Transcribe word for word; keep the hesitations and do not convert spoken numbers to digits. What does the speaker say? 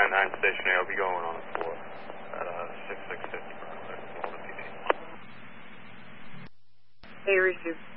nine nine stationary. I'll be going on the floor at uh, six six fifty. Hey, receive.